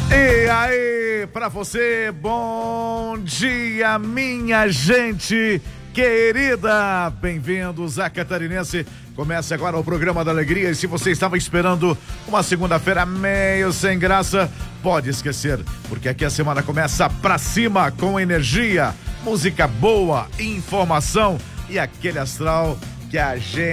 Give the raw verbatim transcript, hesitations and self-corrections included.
E aí, pra você, bom dia, minha gente querida. Bem-vindos à Catarinense. Começa agora o programa da alegria. E se você estava esperando uma segunda-feira meio sem graça, pode esquecer, porque aqui a semana começa pra cima, com energia, música boa, informação e aquele astral que a gente